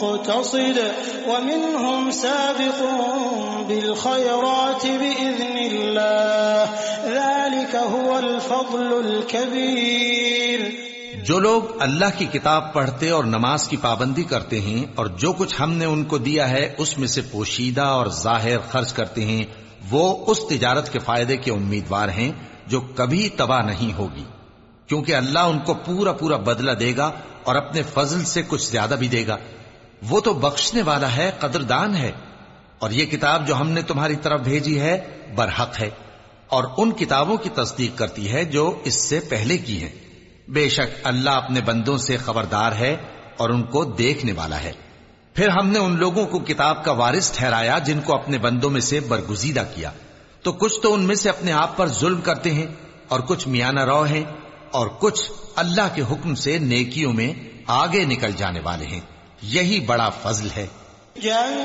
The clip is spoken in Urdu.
مقتصد ومنهم سابق بالخيرات بإذن الله ذلك هو الفضل الكبير۔ جو لوگ اللہ کی کتاب پڑھتے اور نماز کی پابندی کرتے ہیں اور جو کچھ ہم نے ان کو دیا ہے اس میں سے پوشیدہ اور ظاہر خرچ کرتے ہیں، وہ اس تجارت کے فائدے کے امیدوار ہیں جو کبھی تباہ نہیں ہوگی، کیونکہ اللہ ان کو پورا پورا بدلہ دے گا اور اپنے فضل سے کچھ زیادہ بھی دے گا۔ وہ تو بخشنے والا ہے، قدردان ہے۔ اور یہ کتاب جو ہم نے تمہاری طرف بھیجی ہے برحق ہے اور ان کتابوں کی تصدیق کرتی ہے جو اس سے پہلے کی ہیں۔ بے شک اللہ اپنے بندوں سے خبردار ہے اور ان کو دیکھنے والا ہے۔ پھر ہم نے ان لوگوں کو کتاب کا وارث ٹھہرایا جن کو اپنے بندوں میں سے برگزیدہ کیا، تو کچھ تو ان میں سے اپنے آپ پر ظلم کرتے ہیں اور کچھ میانہ رو ہیں اور کچھ اللہ کے حکم سے نیکیوں میں آگے نکل جانے والے ہیں۔ یہی بڑا فضل ہے۔